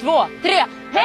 2, 3.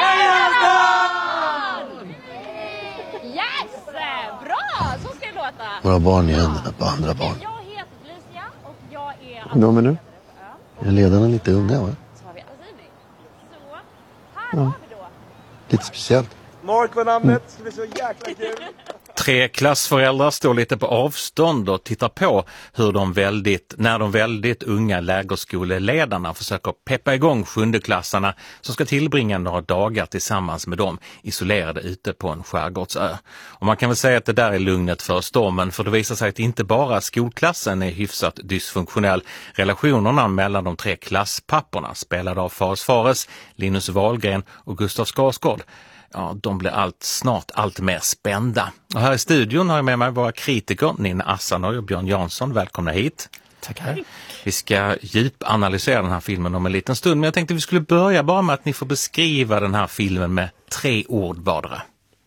Hejlan! Yes! Bra! Så ska det låta. Våra barn i händerna på andra barn. Jag heter Felicia och jag är... Hur är de nu? Är ledarna lite unga, va? Så har vi Azimi. Så, här har vi då. Lite speciellt. Mark var namnet, det blir så jäkla kul. 3 klassföräldrar står lite på avstånd och tittar på hur när de väldigt unga lägerskoleledarna försöker peppa igång 7-klassarna som ska tillbringa några dagar tillsammans med dem isolerade ute på en skärgårdsö. Och man kan väl säga att det där är lugnet för stormen, för det visar sig att inte bara skolklassen är hyfsat dysfunktionell. Relationerna mellan de 3 klasspapporna, spelade av Fares, Linus Wahlgren och Gustav Skarsgård, ja, de blir snart allt mer spända. Och här i studion har jag med mig våra kritiker Nina Assanoj och Björn Jansson. Välkomna hit. Tackar. Vi ska djupanalysera den här filmen om en liten stund, men jag tänkte vi skulle börja bara med att ni får beskriva den här filmen med 3 ord vardera.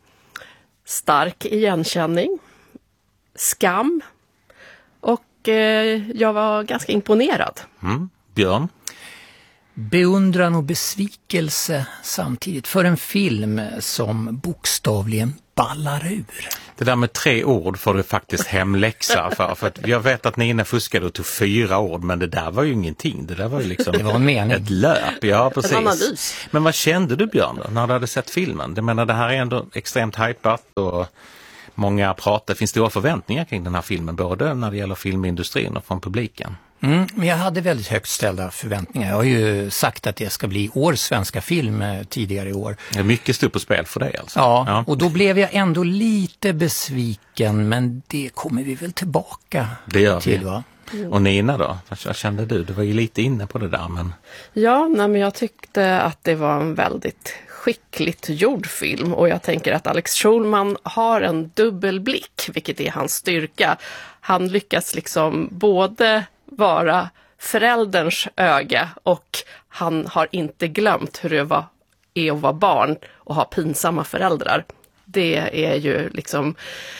Stark igenkänning, skam och jag var ganska imponerad. Björn? Beundran och besvikelse samtidigt för en film som bokstavligen ballar ur. Det där med 3 ord får du faktiskt hemläxa för att jag vet att Nina fuskade och tog 4 ord, men det där var ju ingenting. Det där var ju liksom det var en mening. Ett löp. Ja, precis. En analys. Men vad kände du, Björn, då, när du hade sett filmen? Jag menar, det här är ändå extremt hypat och många pratar. Det finns stora förväntningar kring den här filmen, både när det gäller filmindustrin och från publiken. Men jag hade väldigt högt ställda förväntningar. Jag har ju sagt att det ska bli års svenska film tidigare i år. Det är mycket stort på spel för dig alltså. Ja, och då blev jag ändå lite besviken, men det kommer vi väl tillbaka det gör till, vi. va? Och Nina då? Vad kände du? Du var ju lite inne på det där, men... Ja, men jag tyckte att det var en väldigt skickligt gjord film, och jag tänker att Alex Schulman har en dubbelblick, vilket är hans styrka. Han lyckas liksom både vara förälderns öga, och han har inte glömt hur det är att vara barn och ha pinsamma föräldrar. Det är ju liksom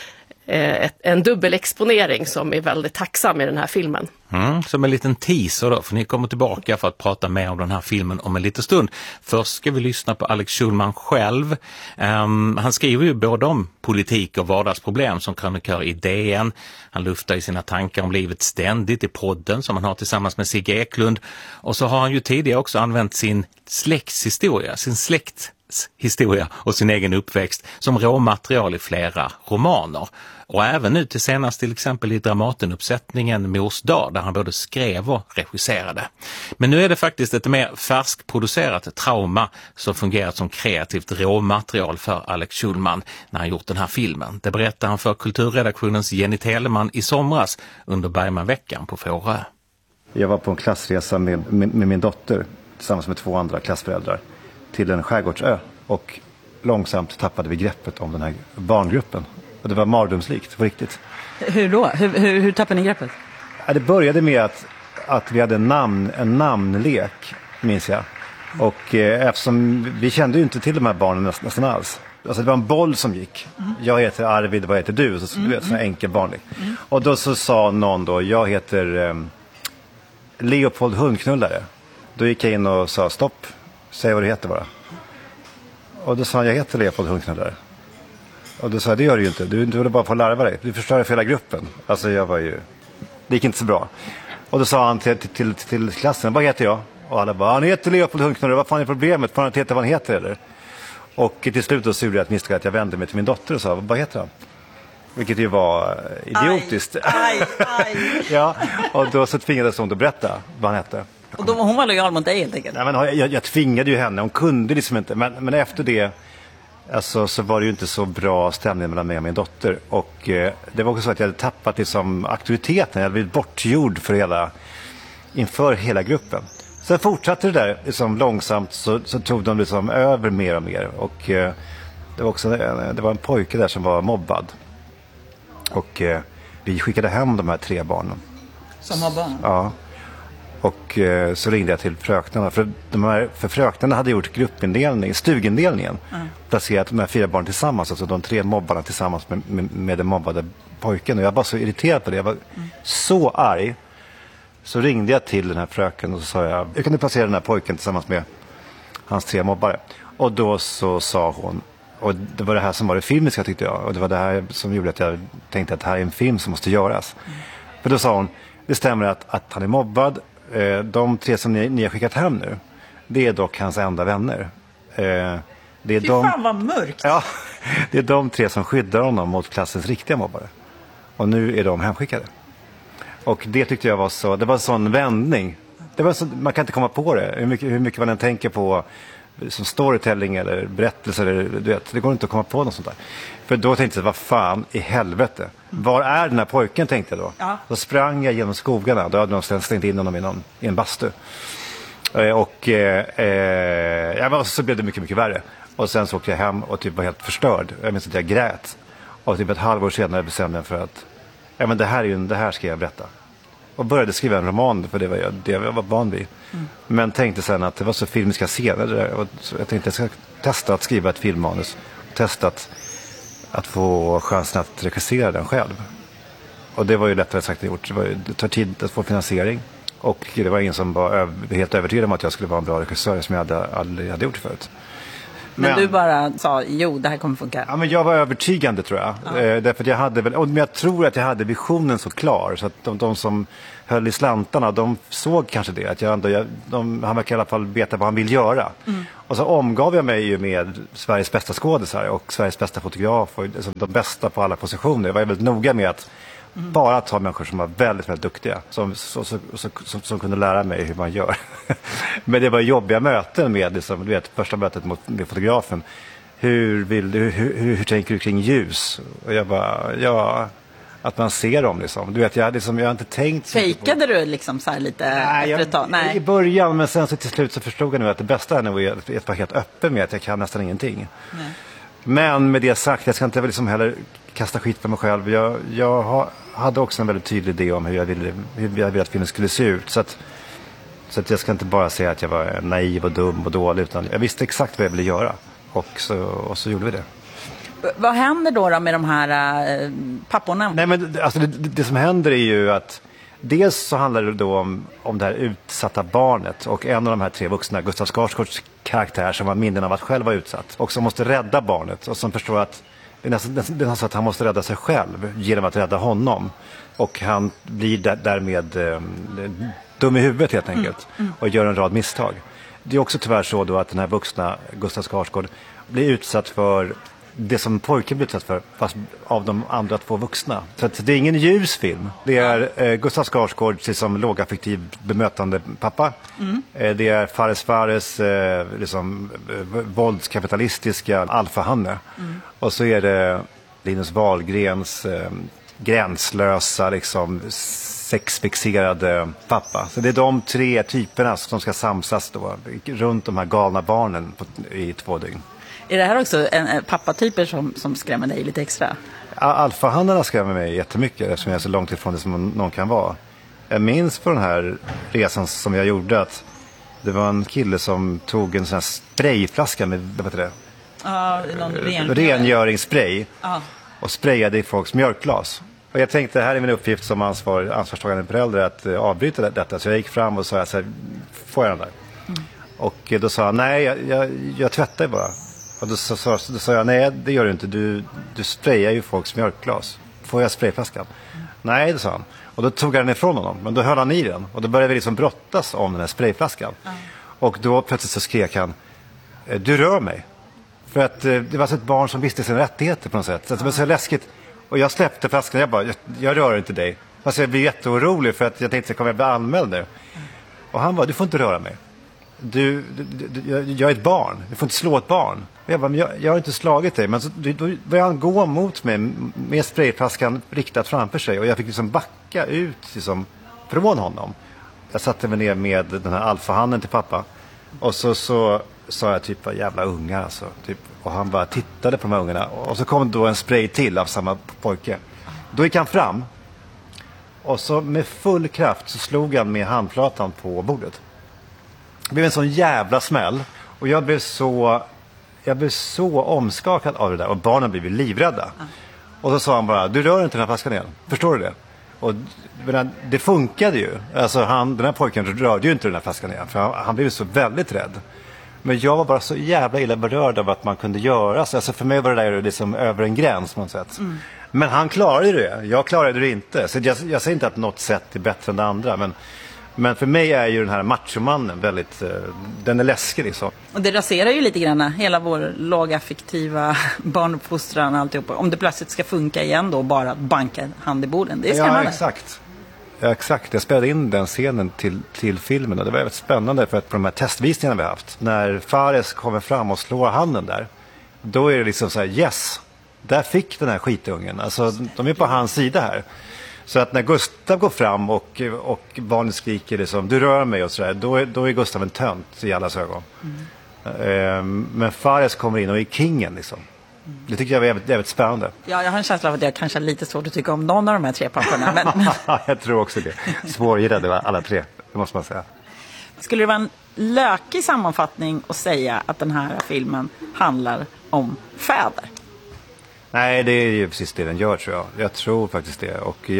en dubbelexponering som är väldigt tacksam i den här filmen. Som en liten teaser då, för ni kommer tillbaka för att prata mer om den här filmen om en liten stund. Först ska vi lyssna på Alex Schulman själv. Han skriver ju både om politik och vardagsproblem som krönikör i DN. Han luftar i sina tankar om livet ständigt i podden som han har tillsammans med Sigge Eklund. Och så har han ju tidigare också använt sin släktshistoria och sin egen uppväxt som råmaterial i flera romaner. Och även nu till exempel i Dramatenuppsättningen Mors dag, där han både skrev och regisserade. Men nu är det faktiskt ett mer färskproducerat Trauma som fungerat som kreativt råmaterial för Alex Schulman när han gjort den här filmen. Det berättar han för kulturredaktionens Jenny Telemann i somras under Bergmanveckan på Fårö. Jag var på en klassresa med min dotter tillsammans med 2 andra klassföräldrar till en skärgårdsö, och långsamt tappade vi greppet om den här barngruppen. Och det var mardrömslikt, på riktigt. Hur då? Hur tappade ni greppet? Ja, det började med att vi hade en namnlek, minns jag. Och eftersom vi kände ju inte till de här barnen nästan alls. Alltså det var en boll som gick. Jag heter Arvid, vad heter du? Så du vet, sån enkel barnlek. Och då så sa någon då, jag heter Leopold Hundknullare. Då gick jag in och sa stopp, säg vad du heter bara. Och då sa han, jag heter Leopold Hundknullare. Och då sa jag, det gör du ju inte. Du vill bara få larva dig. Du förstör för hela gruppen. Alltså det gick inte så bra. Och då sa han till klassen, vad heter jag? Och alla bara, han heter Leopold Hundknullare. Vad fan är problemet? Får han inte heta vad han heter eller? Och till slut då så gjorde jag ett misstag att jag vände mig till min dotter och sa, vad heter han? Vilket ju var idiotiskt. Aj. Ja, och då så tvingades hon att berätta vad han hette. Och då var hon lojal mot dig helt enkelt? Nej, men jag tvingade ju henne, hon kunde liksom inte. Men efter det alltså, så var det ju inte så bra stämning mellan mig och min dotter. Och det var också så att jag hade tappat liksom auktoriteten. Jag hade blivit bortgjord inför hela gruppen. Sen fortsatte det där liksom, långsamt så tog de liksom över mer och mer. Och det var en pojke där som var mobbad. Och vi skickade hem de här 3 barnen. Som har barn? Ja. Och så ringde jag till fröknarna. För fröknarna hade gjort stugindelningen. Placerat de här 4 barn tillsammans. Alltså de 3 mobbarna tillsammans med den mobbade pojken. Och jag var så irriterad på det. Jag var så arg. Så ringde jag till den här fröken och så sa jag kan du placera den här pojken tillsammans med hans 3 mobbare. Och då så sa hon, och det var det här som var det filmiska tyckte jag, och det var det här som gjorde att jag tänkte att det här är en film som måste göras. För då sa hon, det stämmer att han är mobbad, de 3 som ni har skickat hem nu, det är dock hans enda vänner. Det är fan vad mörkt! Ja, det är de 3 som skyddar honom mot klassens riktiga mobbare. Och nu är de hemskickade. Och det tyckte jag var så, det var en sån vändning. Det var så, man kan inte komma på det. Hur mycket man än tänker på som storytelling eller berättelser, eller, du vet, det går inte att komma på något sånt där. För då tänkte jag, vad fan i helvete? Var är den här pojken, tänkte jag då. Ja. Då sprang jag genom skogarna, då hade de stängt in honom i en bastu. Och så blev det mycket, mycket värre. Och sen så åkte jag hem och typ var helt förstörd. Jag minns att jag grät. Och typ ett halvår senare bestämde jag för att det här ska jag berätta. Och började skriva en roman, för det var jag var van vid. Men tänkte sen att det var så filmiska scener där. Och så jag tänkte att jag ska testa att skriva ett filmmanus. Testa att få chansen att regissera den själv. Och det var ju lättare sagt än gjort. Det tar tid att få finansiering. Och det var ingen som var helt övertygad om att jag skulle vara en bra regissör, som jag aldrig hade gjort förut. Men du bara sa, jo, det här kommer funka. Ja, men jag var övertygande, tror jag. Därför att jag hade men jag tror att jag hade visionen så klar. Så att de som höll i slantarna, de såg kanske det. Att han verkar i alla fall veta vad han vill göra. Och så omgav jag mig ju med Sveriges bästa skådisar och Sveriges bästa fotograf. Och de bästa på alla positioner. Jag var väldigt noga med att bara ta människor som var väldigt, väldigt duktiga. Som kunde lära mig hur man gör. Men det var jobbiga möten med, liksom, du vet, första mötet med fotografen. Hur tänker du kring ljus? Och jag bara, att man ser dem liksom. Du vet, jag har inte tänkt... Fejkade du liksom så här lite efter ett tag? Nej. I början, men sen så till slut så förstod jag nu att det bästa är nog att vara helt öppen med att jag kan nästan ingenting. Nej. Men med det sagt, jag ska inte liksom heller kasta skit på mig själv. Jag hade också en väldigt tydlig idé om hur jag ville att filmen skulle se ut. Så att jag ska inte bara säga att jag var naiv och dum och dålig, utan jag visste exakt vad jag ville göra. Och så gjorde vi det. Vad händer då med de här papporna? Nej, men alltså det som händer är ju att dels så handlar det då om det här utsatta barnet, och en av de här 3 vuxna, Gustav Skarsgårds karaktär, som var minnen av att själv vara utsatt och som måste rädda barnet, och som förstår att det är nästan så att han måste rädda sig själv genom att rädda honom, och han blir därmed dum i huvudet helt enkelt och gör en rad misstag. Det är också tyvärr så då att den här vuxna Gustav Skarsgård blir utsatt för det som pojken blir utsatt för, fast av de andra 2 vuxna. Så att det är ingen ljus film. Det är Gustav Skarsgård som lågaffektiv bemötande pappa. Det är Fares liksom våldskapitalistiska alfahanne. Och så är det Linus Wahlgrens gränslösa liksom sexfixerade pappa. Så det är de 3 typerna som ska samsas då runt de här galna barnen i 2 dygn. Är det här också pappatyper som skrämmer dig lite extra? Alfahannarna skrämmer mig jättemycket, eftersom jag är så långt ifrån det som någon kan vara. Jag minns på den här resan som jag gjorde att det var en kille som tog en sån här sprayflaska med, vad heter det? Någon rengöringsspray och sprayade i folks mjölkglas. Och jag tänkte, här är min uppgift som ansvarstagande förälder att avbryta detta. Så jag gick fram och sa så här, får jag den där? Och då sa han, nej, jag tvättar ju bara. Och då sa jag, nej, det gör du inte. Du sprayar ju folks mjölkglas. Får jag sprayflaskan? Nej, det sa han. Och då tog jag den ifrån honom. Men då höll han i den. Och då började vi liksom brottas om den här sprayflaskan. Och då plötsligt så skrek han, du rör mig. För att det var så ett barn som visste sina rättigheter på något sätt. Så det var så läskigt. Och jag släppte flaskan. Jag bara, jag rör inte dig. Fast jag blev jätteorolig för att jag tänkte, kommer jag bli anmäld nu? Och han bara, du får inte röra mig. Jag är ett barn. Du får inte slå ett barn. Jag bara, men jag har inte slagit dig. Men så, då började han gå mot mig med sprayflaskan riktat framför sig. Och jag fick liksom backa ut liksom, från honom. Jag satte mig ner med den här alfahannen till pappa. Och så sa jag typ, jävla ungar alltså. Typ. Och han bara tittade på de här ungarna. Och så kom då en spray till av samma pojke. Då gick han fram. Och så med full kraft så slog han med handflatan på bordet. Det blev en sån jävla smäll. Och jag blev så omskakad av det där. Och barnen blev livrädda. Och så sa han bara, du rör inte den här flaskan igen. Förstår du det? Och det funkade ju. Alltså den här pojken rörde ju inte den här flaskan igen. För han blev så väldigt rädd. Men jag var bara så jävla illa berörd av att man kunde göra så. Alltså för mig var det där liksom över en gräns på något sätt. Men han klarade det. Jag klarade det inte. Så jag säger inte att något sätt är bättre än det andra. Men för mig är ju den här machomannen väldigt, den är läskig liksom. Och det raserar ju lite grann hela vår lågaffektiva barnuppfostran och alltihopa. Om det plötsligt ska funka igen då, bara banka en hand i borden. Det är skrämmande. Ja, exakt. Ja, exakt. Jag spelade in den scenen till filmen och det var väldigt spännande för att på de här testvisningarna vi haft, när Fares kommer fram och slår handen där, då är det liksom så här, yes, där fick den här skitungen. Alltså, de är på hans sida här. Så att när Gustav går fram och barnet skriker liksom, du rör mig och sådär, då är Gustav en tönt i allas ögon. Men Fares kommer in och är kingen liksom. Det tycker jag är väldigt spännande. Ja, jag har en känsla av att jag kanske har lite svårt att tycka om någon av de här 3 papporna. Men... jag tror också det. Svårgillade alla 3, det måste man säga. Skulle det vara en lökig sammanfattning att säga att den här filmen handlar om fäder? Nej, det är ju precis det den gör, tror jag. Jag tror faktiskt det. Och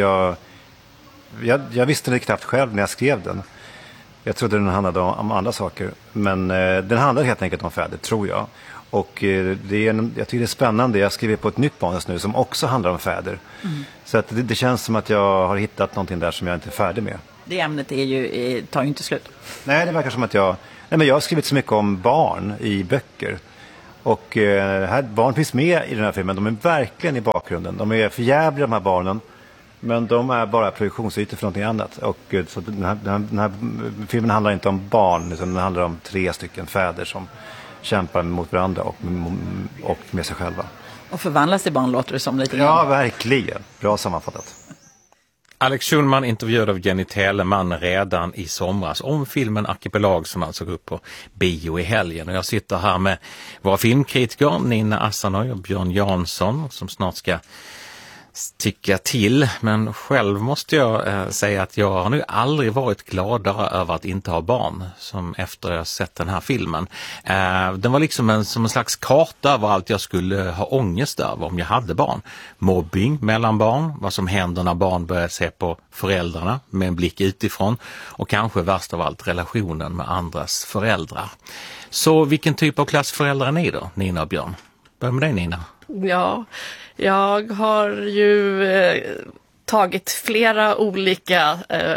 jag visste det knappt själv när jag skrev den. Jag trodde den handlade om andra saker. Men den handlar helt enkelt om fäder, tror jag. Och jag tycker det är spännande. Jag skriver på ett nytt manus nu som också handlar om fäder. Så att det känns som att jag har hittat någonting där som jag inte är färdig med. Det ämnet tar ju inte slut. Nej, det verkar som att jag har skrivit så mycket om barn i böcker. Och här, barn finns med i den här filmen. De är verkligen i bakgrunden. De är förjävliga, de här barnen. Men de är bara projektionsytor för någonting annat. Och så den här filmen handlar inte om barn, utan den handlar om 3 stycken fäder som kämpar mot varandra och med sig själva. Och förvandlas till barn, låter det som lite grann. Ja, verkligen. Bra sammanfattat. Alex Schulman intervjuade av Jenny Telemann redan i somras om filmen Arkipelag som alltså går upp på bio i helgen. Och jag sitter här med våra filmkritiker Nina Asanoy och Björn Jansson som snart ska tycka till. Men själv måste jag säga att jag har nu aldrig varit gladare över att inte ha barn som efter jag sett den här filmen. Den var liksom som en slags karta över allt jag skulle ha ångest över om jag hade barn. Mobbing mellan barn, vad som händer när barn börjar se på föräldrarna med en blick utifrån och kanske värst av allt relationen med andras föräldrar. Så vilken typ av klassföräldrar är ni då, Nina och Björn? Börja med dig, Nina. Ja, jag har ju tagit flera olika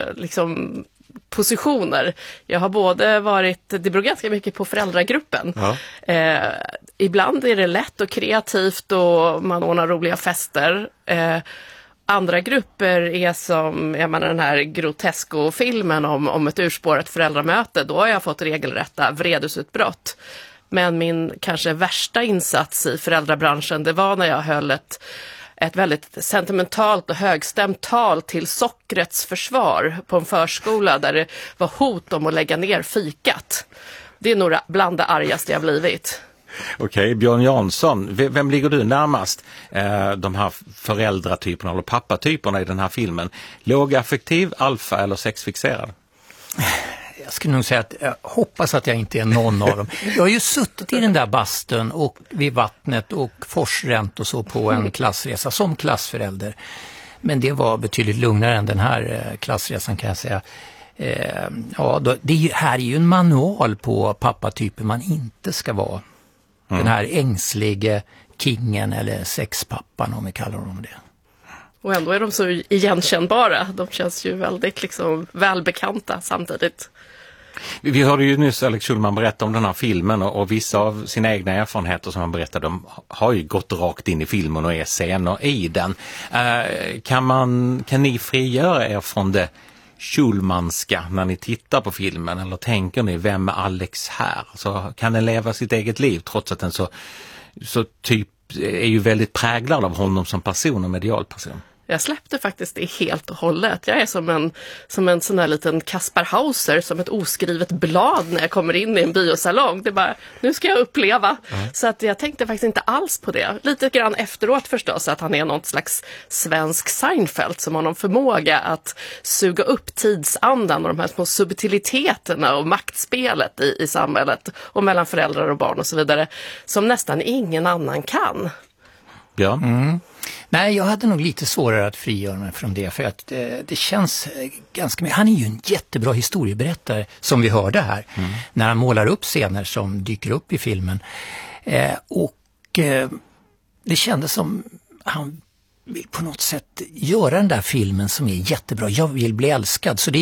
positioner. Jag har både det beror ganska mycket på föräldragruppen. Ja. Ibland är det lätt och kreativt och man ordnar roliga fester. Andra grupper är som den här Grotesco-filmen om ett urspårat föräldramöte. Då har jag fått regelrätta vredesutbrott. Men min kanske värsta insats i föräldrabranschen, det var när jag höll ett väldigt sentimentalt och högstämt tal till sockrets försvar på en förskola där det var hot om att lägga ner fikat. Det är nog bland det argaste jag blivit. Okej, Björn Jansson, vem ligger du närmast de här föräldratyperna eller pappatyperna i den här filmen? Lågaffektiv, alfa eller sexfixerad? Jag skulle nog säga att jag hoppas att jag inte är någon av dem. Jag har ju suttit i den där bastun och vid vattnet och forsränt och så på en klassresa som klassförälder. Men det var betydligt lugnare än den här klassresan, kan jag säga. Här är ju en manual på pappatyper man inte ska vara. Den här ängslige kingen eller sexpappan, om vi kallar dem det. Och ändå är de så igenkännbara. De känns ju väldigt välbekanta samtidigt. Vi hörde ju nyss Alex Schulman berätta om den här filmen och vissa av sina egna erfarenheter som han berättade om har ju gått rakt in i filmen och är scener i den. Kan ni frigöra er från det Schulmanska när ni tittar på filmen, eller tänker ni, vem är Alex här? Så kan den leva sitt eget liv trots att den så typ är ju väldigt präglad av honom som person och medialperson? Jag släppte faktiskt det helt och hållet. Jag är som en sån här liten Kaspar Hauser, som ett oskrivet blad när jag kommer in i en biosalong. Det är bara, nu ska jag uppleva. Så att jag tänkte faktiskt inte alls på det. Lite grann efteråt förstås att han är något slags svensk Seinfeld som har någon förmåga att suga upp tidsandan och de här små subtiliteterna och maktspelet i samhället och mellan föräldrar och barn och så vidare, som nästan ingen annan kan. Ja. Nej, jag hade nog lite svårare att frigöra mig från det, för att det känns ganska mycket. Han är ju en jättebra historieberättare, som vi hörde här, när han målar upp scener som dyker upp i filmen. Det kändes som han vill på något sätt göra den där filmen som är jättebra. Jag vill bli älskad. Så det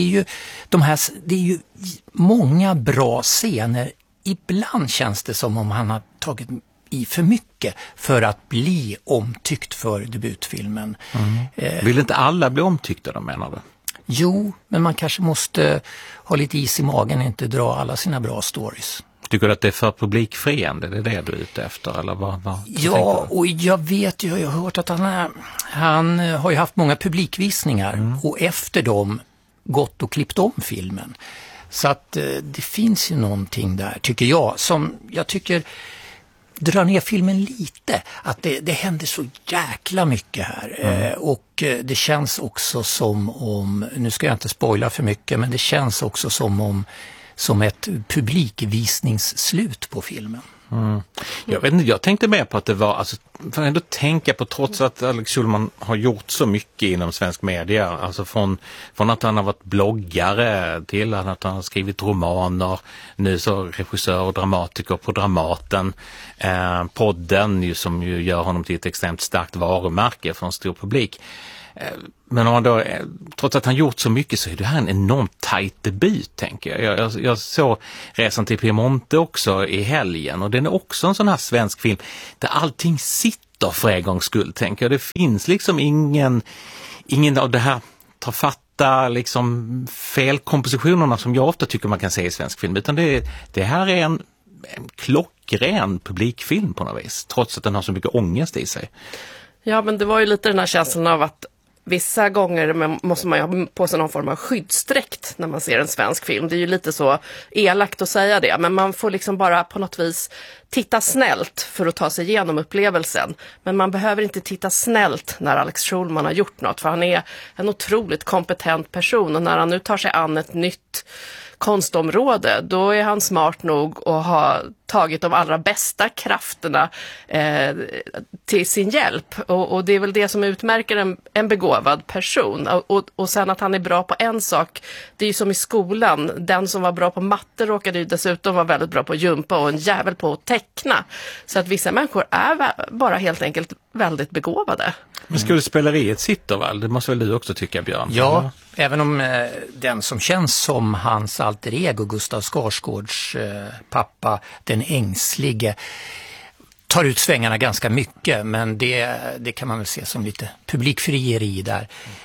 är ju många bra scener. Ibland känns det som om han har tagit i för mycket för att bli omtyckt för debutfilmen. Vill inte alla bli omtyckta då, menar du? Jo, men man kanske måste ha lite is i magen och inte dra alla sina bra stories. Tycker du att det är för publikfriande? Det är det du är ute efter? Eller vad ja, och jag vet ju, jag har hört att han har ju haft många publikvisningar och efter dem gått och klippt om filmen. Så att det finns ju någonting där, tycker jag, som jag tycker drar ner filmen lite. Att det händer så jäkla mycket här. Och det känns också som om, nu ska jag inte spoila för mycket, men det känns också som ett publikvisningsslut på filmen. Jag vet inte, jag tänkte mer på att det var, alltså, för att ändå tänka på, trots att Alex Schulman har gjort så mycket inom svensk media, alltså från att han har varit bloggare till att han har skrivit romaner, nu så regissör och dramatiker på Dramaten, podden ju, som ju gör honom till ett extremt starkt varumärke för en stor publik. Men om man då, trots att han gjort så mycket, så är det här en enormt tajt debut, tänker jag. Jag såg Resan till Piemonte också i helgen, och den är också en sån här svensk film där allting sitter för en gångs skull, tänker jag. Det finns liksom ingen av det här tafatta liksom felkompositionerna som jag ofta tycker man kan se i svensk film, utan det här är en klockren publikfilm på något vis, trots att den har så mycket ångest i sig. Ja, men det var ju lite den här känslan av att vissa gånger måste man ju ha på sig någon form av skyddsdräkt när man ser en svensk film. Det är ju lite så elakt att säga det, men man får liksom bara på något vis titta snällt för att ta sig igenom upplevelsen. Men man behöver inte titta snällt när Alex Schulman har gjort något, för han är en otroligt kompetent person, och när han nu tar sig an ett nytt konstområde, då är han smart nog att ha tagit de allra bästa krafterna till sin hjälp. Och det är väl det som utmärker en begåvad person. Och sen att han är bra på en sak, det är ju som i skolan. Den som var bra på matte råkade ju dessutom vara väldigt bra på jumpa och en jävel på att teckna. Så att vissa människor är bara helt enkelt väldigt begåvade. Men skådespeleriet sitter väl? Det måste väl du också tycka, Björn? Ja, även om den som känns som hans alter ego, Gustav Skarsgårds pappa, den ängslige, tar ut svängarna ganska mycket, men det kan man väl se som lite publikfrieri där.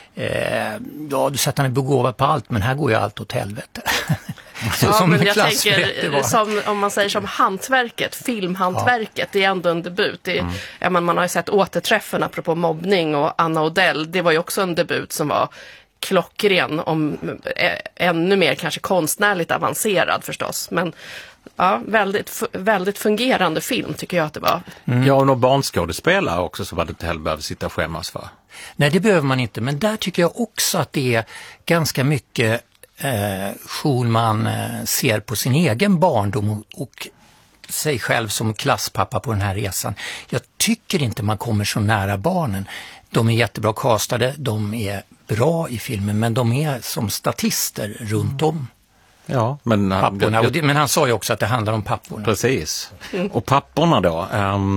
Ja, du säger att han är begåvad på allt, men här går ju allt åt helvete. Så, ja, som men jag tänker, om man säger som hantverket, filmhantverket, det är ändå en debut. Man har ju sett Återträffen apropå mobbning, och Anna Odell, det var ju också en debut som var klockren, om ännu mer kanske konstnärligt avancerad förstås, men ja, väldigt fungerande film tycker jag att det var. Ja, och några barnskådespelare också så var det inte heller behöver sitta och skämmas för. Nej, det behöver man inte, men där tycker jag också att det är ganska mycket Schulman ser på sin egen barndom och sig själv som klasspappa på den här resan. Jag tycker inte man kommer så nära barnen. De är jättebra castade, de är bra i filmen, men de är som statister runt om. Ja, men papporna. Men han sa ju också att det handlar om papporna. Precis. Och papporna då?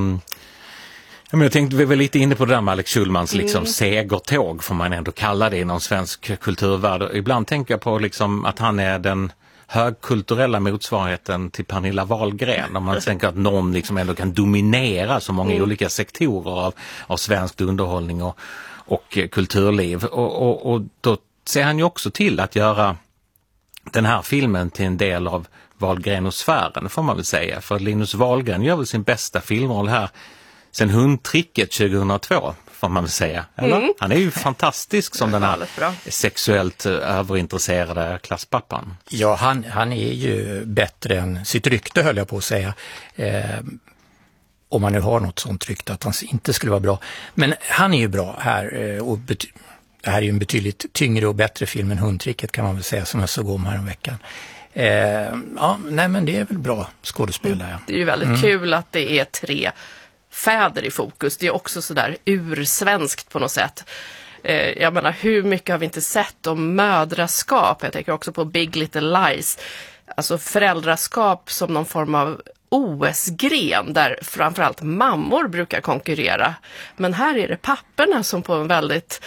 Jag tänkte, vi var lite inne på det där med Alex Schulmans liksom segertåg, får man ändå kalla det inom svensk kulturvärld. Ibland tänker jag på liksom att han är den högkulturella motsvarigheten till Pernilla Wahlgren. Om man tänker att någon liksom ändå kan dominera så många olika sektorer av svensk underhållning och kulturliv. Och då ser han ju också till att göra den här filmen till en del av Wahlgrenosfären, får man väl säga. För Linus Wahlgren gör väl sin bästa filmroll här sen Hundtricket 2002, får man väl säga. Eller? Han är ju fantastisk som den här sexuellt överintresserade klasspappan. Ja, han är ju bättre än sitt rykte, höll jag på att säga. Om man nu har något sånt rykte att han inte skulle vara bra. Men han är ju bra här, och det här är ju en betydligt tyngre och bättre film än Hundtricket, kan man väl säga, som jag såg om här en veckan. Ja, nej, men det är väl bra skådespelare. Det är ju väldigt kul att det är 3 fäder i fokus. Det är också sådär ursvenskt på något sätt. Jag menar, hur mycket har vi inte sett om mödraskap? Jag tänker också på Big Little Lies. Alltså föräldraskap som någon form av OS-gren där framförallt mammor brukar konkurrera. Men här är det papporna som på en väldigt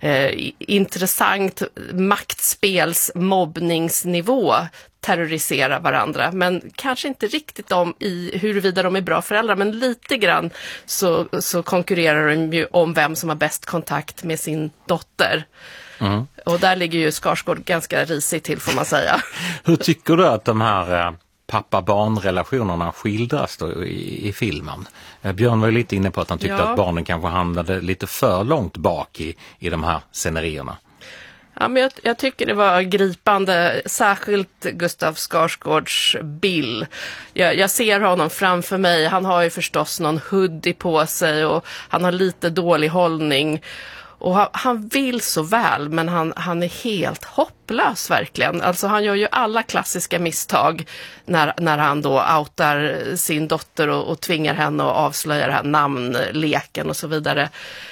intressant maktspels mobbningsnivå terroriserar varandra. Men kanske inte riktigt om i huruvida de är bra föräldrar, men lite grann så konkurrerar de ju om vem som har bäst kontakt med sin dotter. Mm. Och där ligger ju Skarsgård ganska risigt till, får man säga. Hur tycker du att de här pappa-barn-relationerna skildras då i filmen? Björn var ju lite inne på att han tyckte att barnen kanske hamnade lite för långt bak i de här scenarierna. Ja, men jag tycker det var gripande, särskilt Gustav Skarsgårds Bill. Jag ser honom framför mig, han har ju förstås någon hoodie på sig och han har lite dålig hållning. Och han vill så väl, men han är helt hopplös verkligen. Alltså han gör ju alla klassiska misstag när han då outar sin dotter och tvingar henne att avslöja det här namnleken och så vidare.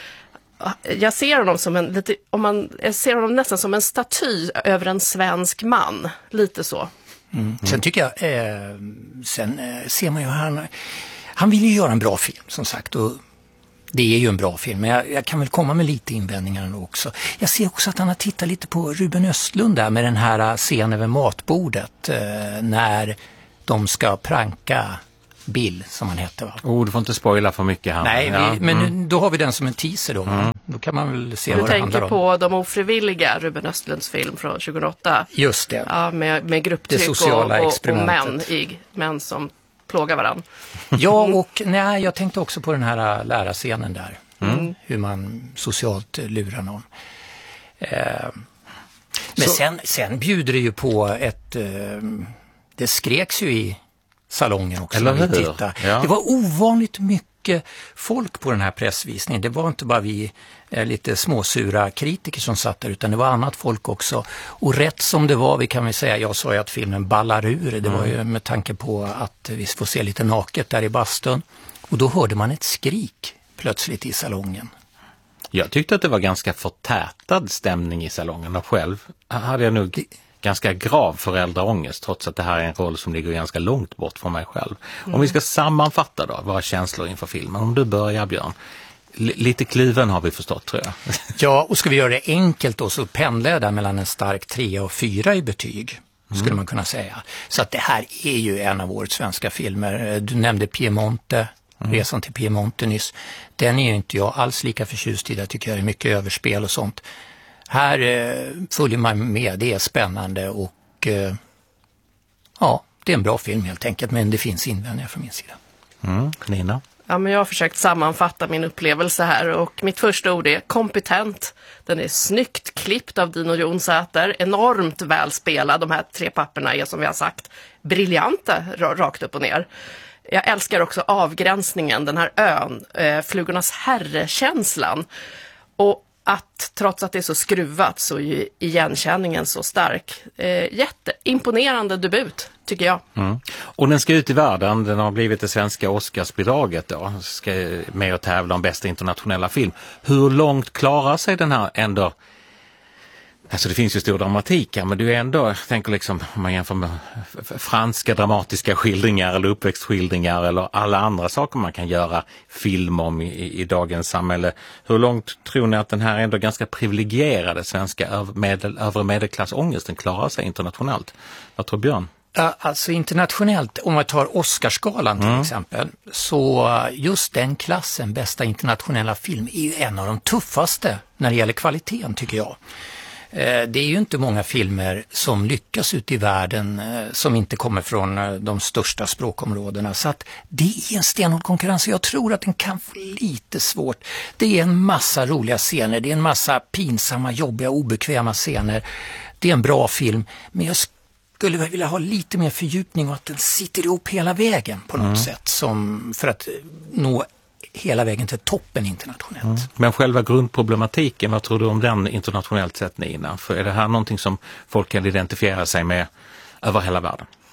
Jag ser honom som jag ser honom nästan som en staty över en svensk man, lite så. Sen tycker jag, ser man ju han vill ju göra en bra film som sagt, och det är ju en bra film, men jag kan väl komma med lite invändningar också. Jag ser också att han har tittat lite på Ruben Östlund där med den här scenen över matbordet när de ska pranka Bill, som han heter, va? Du får inte spoila för mycket här. Nej, men då har vi den som en teaser då. Då kan man väl se vad det handlar om. Du tänker på De ofrivilliga, Ruben Östlunds film från 2008. Just det. Ja, med grupptryck och män som plågar varandra. Ja, och jag tänkte också på den här lärarscenen där. Hur man socialt lurar någon. Men sen bjuder det ju på det skreks ju i salongen också. Eller hur? Ja. Det var ovanligt mycket folk på den här pressvisningen. Det var inte bara vi lite småsura kritiker som satt där, utan det var annat folk också. Och rätt som det var, vi kan väl säga, jag sa ju att filmen ballar ur. Det var ju med tanke på att vi får se lite naket där i bastun. Och då hörde man ett skrik plötsligt i salongen. Jag tyckte att det var ganska förtätad stämning i salongen, och själv hade jag nog ganska grav föräldraångest, trots att det här är en roll som ligger ganska långt bort från mig själv. Om vi ska sammanfatta då våra känslor inför filmen. Om du börjar, Björn. Lite kluven har vi förstått, tror jag. Ja, och ska vi göra det enkelt då, så pendlar jag där mellan en stark 3 och 4 i betyg, skulle man kunna säga. Så att det här är ju en av årets svenska filmer. Du nämnde Piemonte, Resan till Piemonte nyss. Den är ju inte jag alls lika förtjust i. Jag tycker det är mycket överspel och sånt. Här följer man med, det är spännande och det är en bra film helt enkelt, men det finns invändningar från min sida. Nina? Ja, men jag har försökt sammanfatta min upplevelse här, och mitt första ord är kompetent. Den är snyggt klippt av Dino Jonsäter, enormt välspelad. De här 3 papperna är, som vi har sagt, briljanta rakt upp och ner. Jag älskar också avgränsningen, den här ön, flugornas herrekänslan. Och att trots att det är så skruvat så är ju igenkänningen så stark. Jätteimponerande debut, tycker jag. Och den ska ut i världen, den har blivit det svenska Oscarsbidraget då. Ska med och tävla om bästa internationella film. Hur långt klarar sig den här ändå? Alltså det finns ju stor dramatik här, men du är ändå, jag tänker liksom, om man jämför med franska dramatiska skildringar eller uppväxtskildringar eller alla andra saker man kan göra film om i dagens samhälle. Hur långt tror ni att den här ändå ganska privilegierade svenska övre medelklassångesten klarar sig internationellt? Vad tror Björn? Alltså internationellt, om man tar Oscarsgalan till exempel, så just den klassen, bästa internationella film, är ju en av de tuffaste när det gäller kvaliteten, tycker jag. Det är ju inte många filmer som lyckas ute i världen som inte kommer från de största språkområdena. Så att det är en stenhård konkurrens. Jag tror att den kan få lite svårt. Det är en massa roliga scener. Det är en massa pinsamma, jobbiga, obekväma scener. Det är en bra film. Men jag skulle vilja ha lite mer fördjupning och att den sitter ihop hela vägen på något sätt. För att nå hela vägen till toppen internationellt. Men själva grundproblematiken, vad tror du om den internationellt sett, Nina? För är det här någonting som folk kan identifiera sig med över hela världen?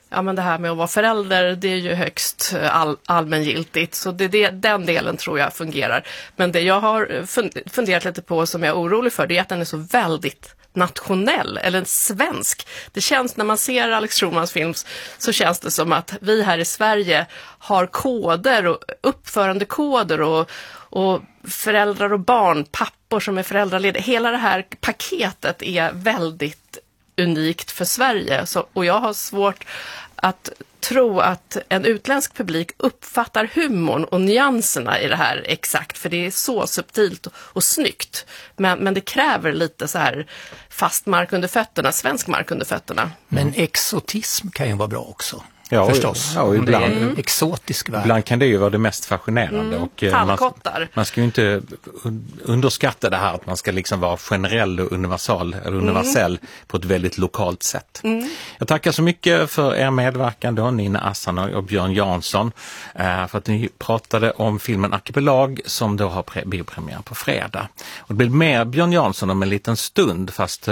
Ja, men det här med att vara förälder, det är ju högst allmängiltigt. Så den delen tror jag fungerar. Men det jag har funderat lite på som jag är orolig för, det är att den är så väldigt nationell, eller svensk. Det känns, när man ser Alex Schulmans film, så känns det som att vi här i Sverige har koder och uppförandekoder och föräldrar och barn, pappor som är föräldralediga. Hela det här paketet är väldigt unikt för Sverige. Och jag har svårt att tro att en utländsk publik uppfattar humorn och nyanserna i det här exakt, för det är så subtilt och snyggt. Men det kräver lite så här fast mark under fötterna, svensk mark under fötterna. Men exotism kan ju vara bra också. Ja, förstås. Ja, ibland, exotisk värld. Ibland kan det ju vara det mest fascinerande. Och man ska ju inte underskatta det här att man ska liksom vara generell och universell på ett väldigt lokalt sätt. Jag tackar så mycket för er medverkan då, Nina Assanöj och Björn Jansson, för att ni pratade om filmen Arkipelag som då har biopremiär på fredag. Och det blir mer Björn Jansson om en liten stund, fast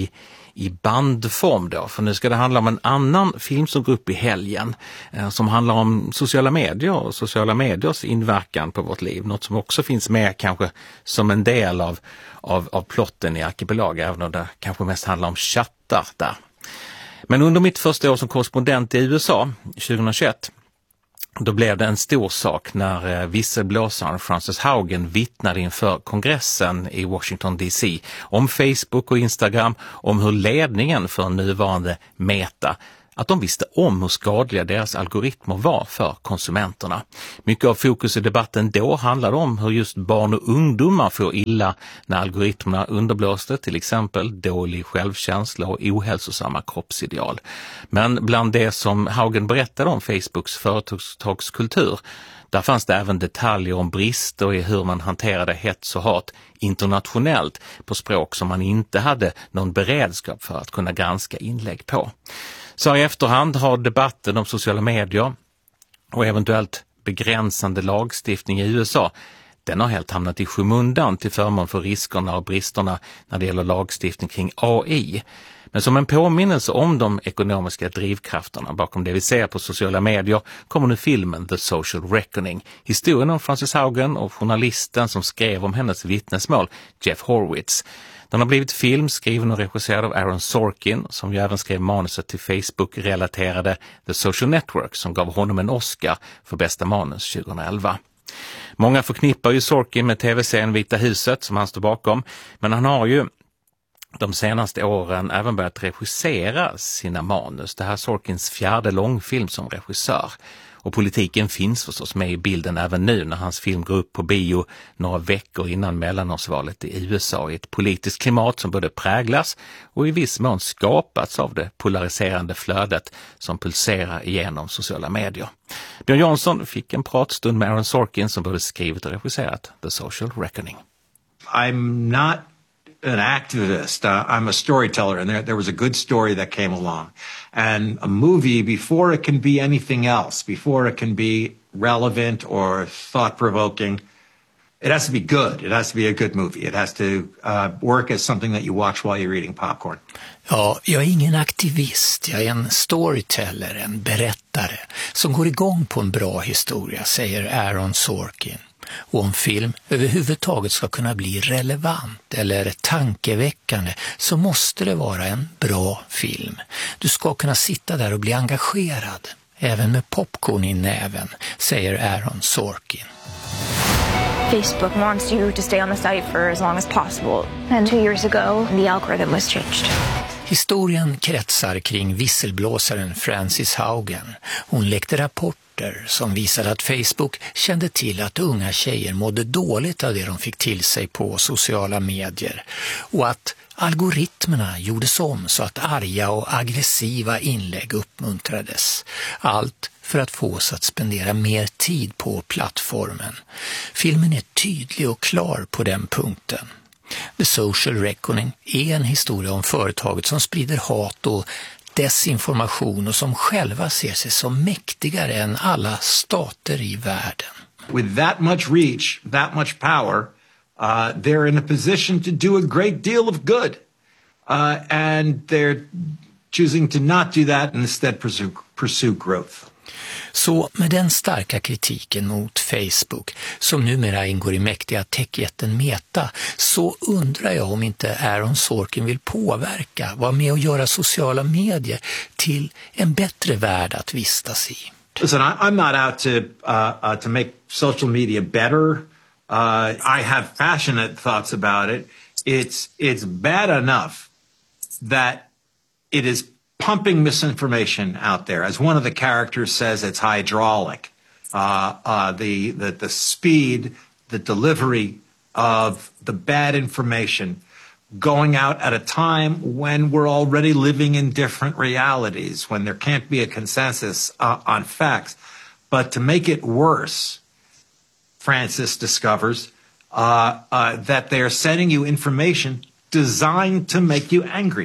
i bandform då, för nu ska det handla om en annan film som går upp i helgen som handlar om sociala medier och sociala mediers inverkan på vårt liv. Något som också finns med kanske som en del av plotten i Arkipelag, även om det kanske mest handlar om chattar där. Men under mitt första år som korrespondent i USA 2021, då blev det en stor sak när visselblåsaren Frances Haugen vittnade inför kongressen i Washington DC om Facebook och Instagram, om hur ledningen för nuvarande Meta, att de visste om hur skadliga deras algoritmer var för konsumenterna. Mycket av fokus i debatten då handlade om hur just barn och ungdomar får illa när algoritmerna underblåste, till exempel dålig självkänsla och ohälsosamma kroppsideal. Men bland det som Haugen berättade om Facebooks företagskultur, där fanns det även detaljer om brister i hur man hanterade hets och hat internationellt på språk som man inte hade någon beredskap för att kunna granska inlägg på. Så i efterhand har debatten om sociala medier och eventuellt begränsande lagstiftning i USA, den har helt hamnat i skymundan till förmån för riskerna och bristerna när det gäller lagstiftning kring AI. Men som en påminnelse om de ekonomiska drivkrafterna bakom det vi ser på sociala medier kommer nu filmen The Social Reckoning. Historien om Frances Haugen och journalisten som skrev om hennes vittnesmål, Jeff Horowitz. Den har blivit film, skriven och regisserad av Aaron Sorkin, som ju även skrev manuset till Facebook-relaterade The Social Network, som gav honom en Oscar för bästa manus 2011. Många förknippar ju Sorkin med tv-serien Vita huset som han står bakom, men han har ju de senaste åren även börjat regissera sina manus. Det här är Sorkins fjärde långfilm som regissör. Och politiken finns förstås med i bilden även nu när hans film går upp på bio några veckor innan mellanårsvalet i USA, i ett politiskt klimat som både präglas och i viss mån skapats av det polariserande flödet som pulserar igenom sociala medier. Björn Jansson fick en pratstund med Aaron Sorkin som både skrivit och regisserat The Social Reckoning. I'm not an activist. I'm a storyteller, and there was a good story that came along. And a movie, before it can be anything else, before it can be relevant or thought-provoking, it has to be good. It has to be a good movie. It has to work as something that you watch while you're eating popcorn. Ja, jag är ingen aktivist. Jag är en storyteller, en berättare som går igång på en bra historia, säger Aaron Sorkin. Och om film överhuvudtaget ska kunna bli relevant eller tankeväckande så måste det vara en bra film. Du ska kunna sitta där och bli engagerad, även med popcorn i näven, säger Aaron Sorkin. Facebook wants you to stay on the site for as long as possible. And 2 years ago, the algorithm was changed. Historien kretsar kring visselblåsaren Frances Haugen. Hon läckte rapporter som visade att Facebook kände till att unga tjejer mådde dåligt av det de fick till sig på sociala medier och att algoritmerna gjordes om så att arga och aggressiva inlägg uppmuntrades. Allt för att få oss att spendera mer tid på plattformen. Filmen är tydlig och klar på den punkten. The Social Reckoning är en historia om företaget som sprider hat och desinformation och som själva ser sig som mäktigare än alla stater i världen. With that much reach, that much power, they're in a position to do a great deal of good. And choosing to not do that and instead pursue growth. Så med den starka kritiken mot Facebook, som numera ingår i mäktiga techjätten Meta, så undrar jag om inte Aaron Sorkin vill påverka, vara med och göra sociala medier till en bättre värld att vistas i. Listen, I'm not out to make social media better. I have passionate thoughts about it. It's bad enough that it is pumping misinformation out there. As one of the characters says, it's hydraulic. The speed, the delivery of the bad information going out at a time when we're already living in different realities, when there can't be a consensus on facts. But to make it worse, Francis discovers that they're sending you information designed to make you angry.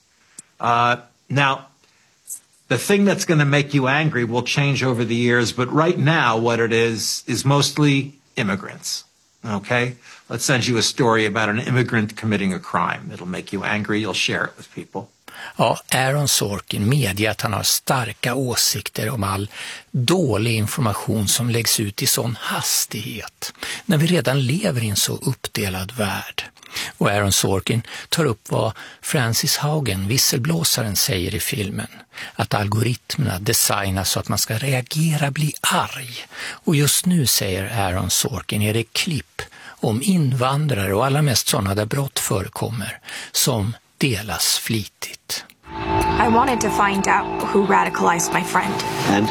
Now, the thing that's going to make you angry will change over the years, but right now what it is mostly immigrants. Okay? Let's send you a story about an immigrant committing a crime. It'll make you angry, you'll share it with people. Ja, Aaron Sorkin medger att han har starka åsikter om all dålig information som läggs ut i sån hastighet, när vi redan lever i en så uppdelad värld. Och Aaron Sorkin tar upp vad Frances Haugen, visselblåsaren, säger i filmen. Att algoritmerna designas så att man ska reagera, bli arg. Och just nu, säger Aaron Sorkin, är det klipp om invandrare och alla mest sådana där brott förekommer som delas flitigt. I wanted to find out who radicalized my friend. And?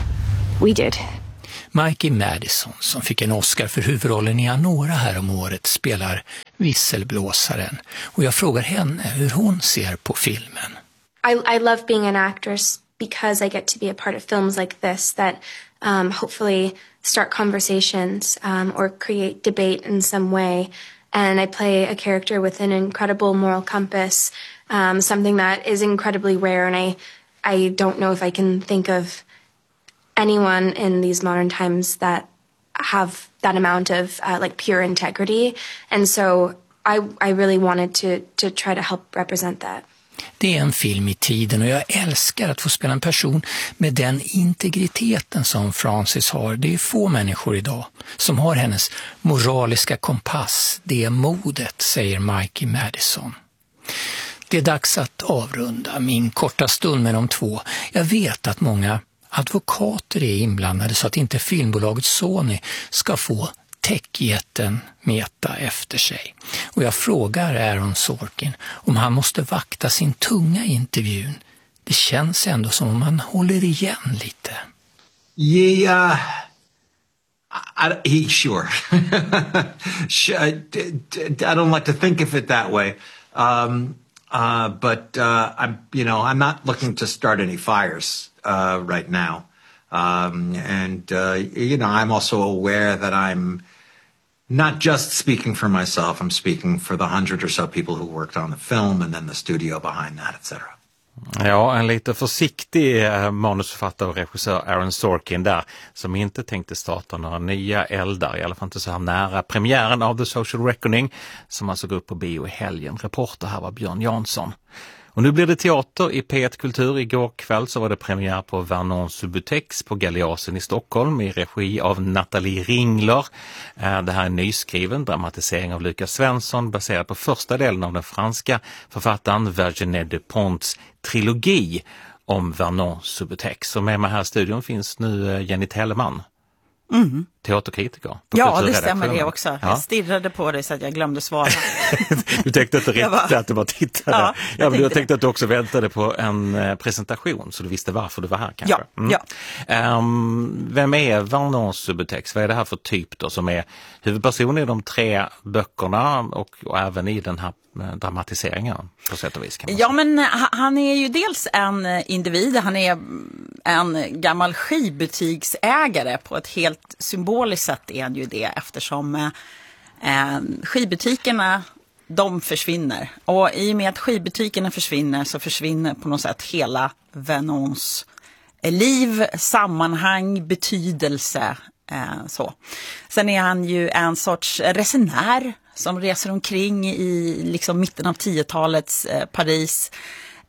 We did. Mikey Madison, som fick en Oscar för huvudrollen i Anora här om året, spelar visselblåsaren. Och jag frågar henne hur hon ser på filmen. I love being an actress because I get to be a part of films like this that hopefully start conversations or create debate in some way. And I play a character with an incredible moral compass, something that is incredibly rare. And I don't know if I can think of anyone in these modern times that have that amount of like pure integrity. And so I really wanted to try to help represent that. Det är en film i tiden och jag älskar att få spela en person med den integriteten som Frances har. Det är få människor idag som har hennes moraliska kompass. Det är modet, säger Mikey Madison. Det är dags att avrunda min korta stund med de två. Jag vet att många advokater är inblandade så att inte filmbolaget Sony ska få techjätten Meta efter sig. Och jag frågar Aaron Sorkin om han måste vakta sin tunga i intervjun. Det känns ändå som om han håller igen lite. Yeah, sure. I don't like to think of it that way. But I'm not looking to start any fires right now. I'm also aware that I'm not just speaking for myself, I'm speaking for the 100 or so people who worked on the film and then the studio behind that, etc. Ja, en lite försiktig manusförfattare och regissör Aaron Sorkin där, som inte tänkte starta några nya eldar, i alla fall inte så här nära premiären av The Social Reckoning, som alltså går upp på bio i helgen. Reporter här var Björn Jansson. Och nu blir det teater i P1 Kultur. Igår kväll så var det premiär på Vernon Subutex på Galeasen i Stockholm i regi av Nathalie Ringler. Det här är en nyskriven dramatisering av Lukas Svensson baserad på första delen av den franska författaren Virginie Despentes trilogi om Vernon Subutex. Och med mig här i studion finns nu Jenny Telleman. Teaterkritiker. Ja, det stämmer det också. Ja. Jag stirrade på dig så att jag glömde svara. Du tänkte inte rätt att du bara tittade. Ja, men du tänkte att du också väntade på en presentation så du visste varför du var här kanske. Vem är Vernon Subutex? Vad är det här för typ då som är huvudperson i de 3 böckerna och även i den här dramatiseringen på sätt och vis? Kan man säga. Men han är ju dels en individ, han är en gammal skivbutiksägare på ett helt symboliskt sätt är han ju det eftersom skivbutikerna de försvinner och i och med att skivbutikerna försvinner så försvinner på något sätt hela Vernons liv, sammanhang, betydelse så. Sen är han ju en sorts resenär som reser omkring i liksom mitten av 10-talets Paris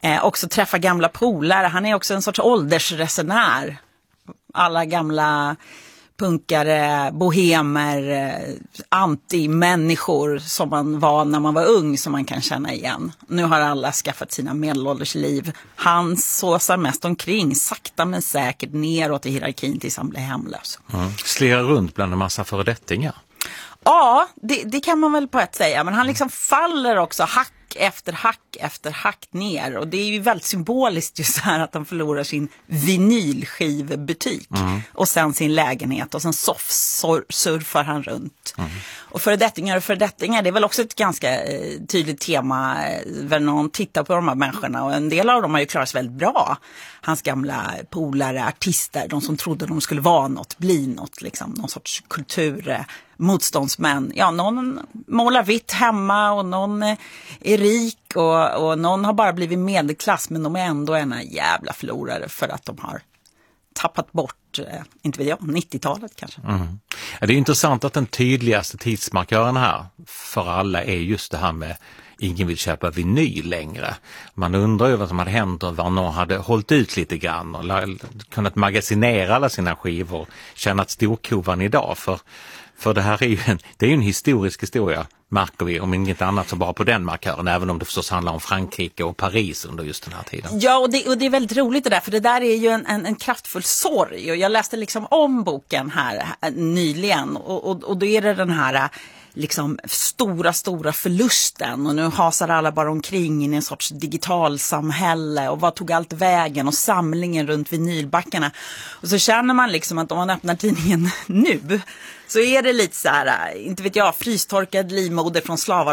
Också träffa gamla polare. Han är också en sorts åldersresenär. Alla gamla punkare, bohemer, anti-människor som man var när man var ung som man kan känna igen. Nu har alla skaffat sina medelåldersliv. Han såsar mest omkring, sakta men säkert neråt i hierarkin tills han blir hemlös. Slirar runt bland en massa föredettingar. Ja, det kan man väl på ett säga. Men han liksom faller också hack efter hack ner. Och det är ju väldigt symboliskt just här att han förlorar sin vinylskivbutik. Och sen sin lägenhet. Och sen surfar han runt. Och föredettingar, det är väl också ett ganska tydligt tema. Vernon tittar på de här människorna. Och en del av dem har ju klarat sig väldigt bra. Hans gamla polare, artister. De som trodde de skulle vara något, bli något. Liksom, någon sorts motståndsmän. Ja, någon målar vitt hemma och någon är rik och någon har bara blivit medelklass, men de är ändå ena jävla förlorare för att de har tappat bort, inte vet jag, 90-talet kanske. Ja, det är intressant att den tydligaste tidsmarkören här för alla är just det här med ingen vill köpa vinyl längre. Man undrar ju vad som hade hänt om Vernon hade hållit ut lite grann och kunnat magasinera alla sina skivor, tjänat storkovan idag. För det här är ju en historisk historia, märker vi, om inget annat så bara på den markören, även om det förstås handlar om Frankrike och Paris under just den här tiden. Ja, och det är väldigt roligt det där, för det där är ju en kraftfull sorg. Och jag läste liksom om boken här nyligen och då är det den här liksom stora förlusten, och nu hasar alla bara omkring i en sorts digitalsamhälle, och vad tog allt vägen, och samlingen runt vinylbackarna. Och så känner man liksom att om man öppnar tidningen nu så är det lite så här, inte vet jag, frystorkad livmoder från slavar